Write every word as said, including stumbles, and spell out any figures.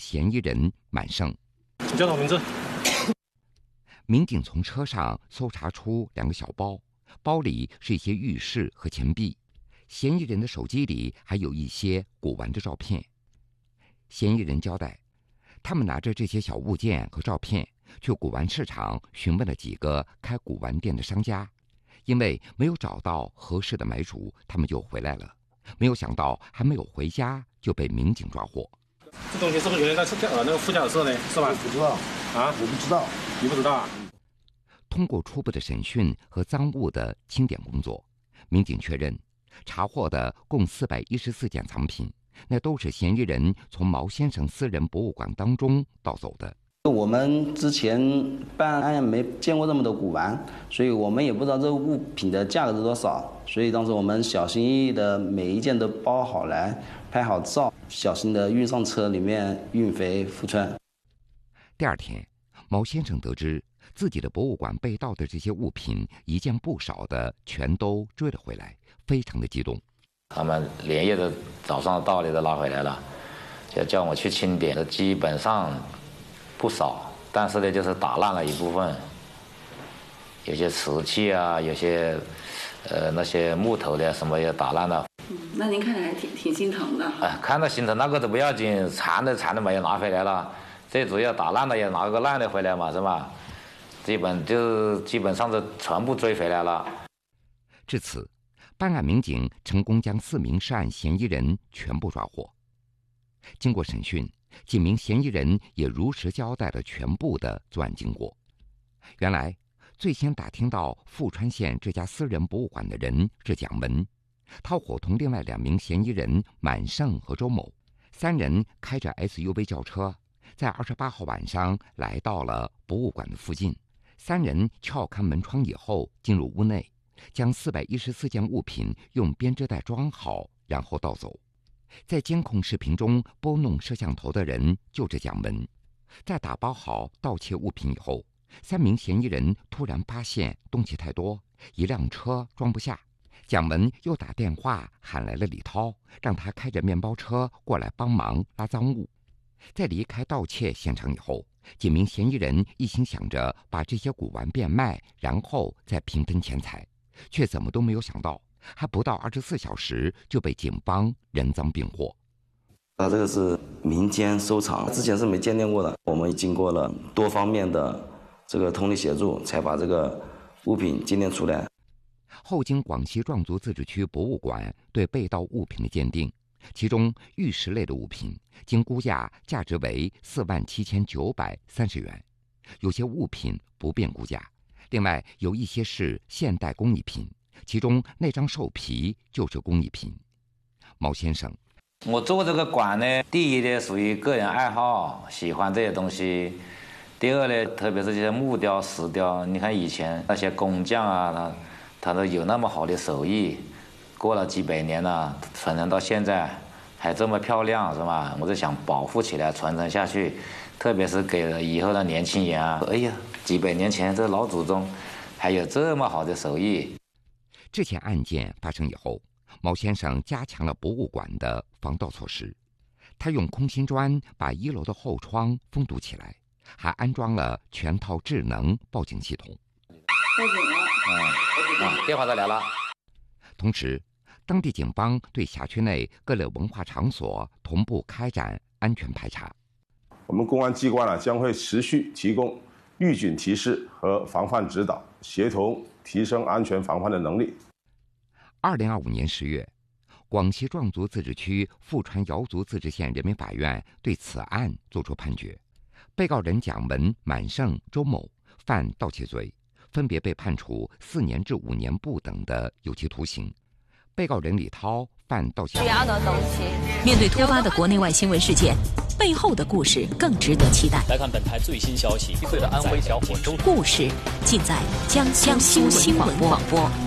嫌疑人满胜。 你叫什么名字？ 民警从车上搜查出两个小包，包里是一些玉饰和钱币。嫌疑人的手机里还有一些古玩的照片。嫌疑人交代，他们拿着这些小物件和照片去古玩市场询问了几个开古玩店的商家，因为没有找到合适的买主，他们就回来了。没有想到还没有回家就被民警抓获。 这东西是不是原来在呃那个副驾驶呢？是吧？ 不知道啊，我不知道， 你不知道啊？ 通过初步的审讯和赃物的清点工作，民警确认，查获的共四百一十四件藏品，那都是嫌疑人从毛先生私人博物馆当中盗走的。 我们之前办案没见过这么多古玩，所以我们也不知道这个物品的价格是多少，所以当时我们小心翼翼的每一件都包好来，拍好照，小心的运上车，里面运回富川。 第二天，毛先生得知自己的博物馆被盗的这些物品一件不少的全都追了回来，非常的激动。 他们连夜的早上到里都拉回来了，就叫我去清点，基本上不少，但是呢，就是打烂了一部分，有些瓷器啊，有些呃那些木头的什么也打烂了。 嗯，那您看着还挺挺心疼的。 哎，看着心疼，那个都不要紧，残的残的嘛也拿回来了，最主要打烂的也拿个烂的回来嘛，是吧？基本就基本上是全部追回来了。 至此，办案民警成功将四名涉案嫌疑人全部抓获。经过审讯，几名嫌疑人也如实交代了全部的作案经过。原来，最先打听到富川县这家私人博物馆的人是蒋文，他伙同另外两名嫌疑人满胜和周某，三人开着 S U V 轿车，在二十八号晚上来到了博物馆的附近。三人撬开门窗以后进入屋内，将四百一十四件物品用编织袋装好，然后盗走。在监控视频中拨弄摄像头的人就是蒋文。在打包好盗窃物品以后，三名嫌疑人突然发现东西太多，一辆车装不下。蒋文又打电话喊来了李涛，让他开着面包车过来帮忙拉赃物。在离开盗窃现场以后，几名嫌疑人一心想着把这些古玩变卖，然后再平分钱财，却怎么都没有想到，还不到二十四小时就被警方人赃并获。 啊，这个是民间收藏，之前是没鉴定过的。我们经过了多方面的这个通力协助，才把这个物品鉴定出来。 后经广西壮族自治区博物馆对被盗物品的鉴定，其中玉石类的物品经估价价值为四万七千九百三十元，有些物品不便估价。另外有一些是现代工艺品，其中那张兽皮就是工艺品。毛先生， 我做这个馆呢，第一呢属于个人爱好，喜欢这些东西。第二呢，特别是这些木雕、石雕，你看以前那些工匠啊，他他都有那么好的手艺，过了几百年了，传承到现在还这么漂亮，是吧？我就想保护起来，传承下去，特别是给了以后的年轻人啊，哎呀，几百年前这老祖宗还有这么好的手艺。 这起案件发生以后，毛先生加强了博物馆的防盗措施，他用空心砖把一楼的后窗封堵起来，还安装了全套智能报警系统。 报警了。 嗯，啊，电话再来了。 同时，当地警方对辖区内各类文化场所同步开展安全排查。 我们公安机关呢将会持续提供预警提示和防范指导，协同提升安全防范的能力。 二零二五年十月，广西壮族自治区富川瑶族自治县人民法院对此案作出判决，被告人蒋文、满胜、周某犯盗窃罪，分别被判处四年至五年不等的有期徒刑。被告人李涛犯盗窃。 面对突发的国内外新闻事件，背后的故事更值得期待。 来看本台最新消息：一岁的安徽小伙周， 故事尽在江苏新闻广播。